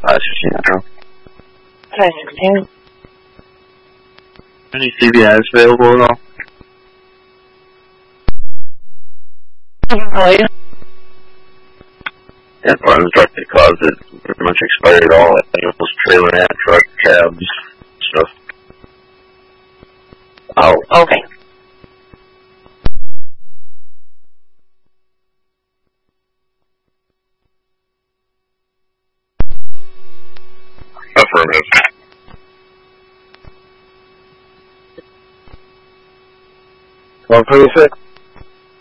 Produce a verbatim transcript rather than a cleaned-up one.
five sixteen Metro. five sixteen. Any C B Is available at all? Oh, yeah. Yeah, part of the truck that caused it pretty much expired all. I think it was trailer and truck, cabs, stuff. Oh, okay. Affirmative. one twenty-six.